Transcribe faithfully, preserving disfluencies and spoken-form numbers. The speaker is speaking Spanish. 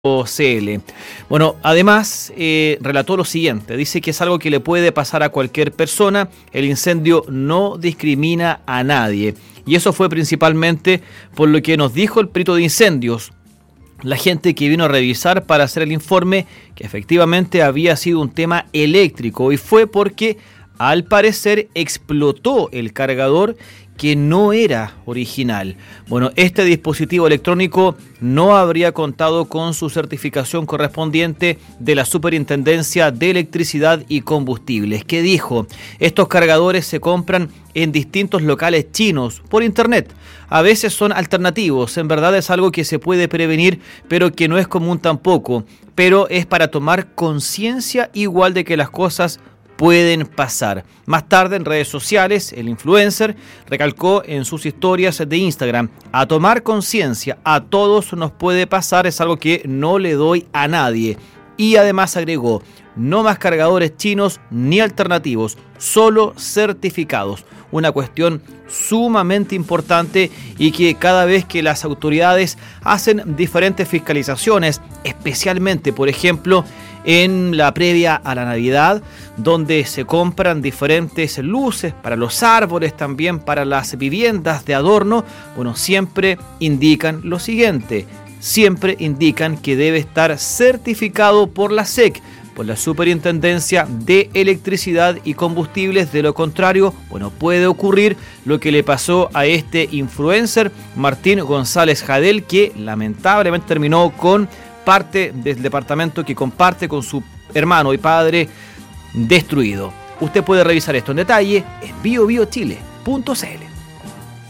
C L. Bueno, además eh, relató lo siguiente, dice que es algo que le puede pasar a cualquier persona, el incendio no discrimina a nadie y eso fue principalmente por lo que nos dijo el perito de incendios, la gente que vino a revisar para hacer el informe, que efectivamente había sido un tema eléctrico y fue porque al parecer explotó el cargador que no era original. Bueno, este dispositivo electrónico no habría contado con su certificación correspondiente de la Superintendencia de Electricidad y Combustibles, que dijo, estos cargadores se compran en distintos locales chinos por internet. A veces son alternativos, en verdad es algo que se puede prevenir, pero que no es común tampoco. Pero es para tomar conciencia igual de que las cosas pueden pasar. Más tarde en redes sociales, el influencer recalcó en sus historias de Instagram, a tomar conciencia, a todos nos puede pasar, es algo que no le doy a nadie. Y además agregó, no más cargadores chinos ni alternativos, solo certificados. Una cuestión sumamente importante y que cada vez que las autoridades hacen diferentes fiscalizaciones, especialmente, por ejemplo, en la previa a la Navidad, donde se compran diferentes luces para los árboles, también para las viviendas de adorno, bueno, siempre indican lo siguiente, siempre indican que debe estar certificado por la S E C, por la Superintendencia de Electricidad y Combustibles. De lo contrario, bueno, puede ocurrir lo que le pasó a este influencer, Martín González Jadel, que lamentablemente terminó con parte del departamento que comparte con su hermano y padre destruido. Usted puede revisar esto en detalle en bio bio chile punto c l.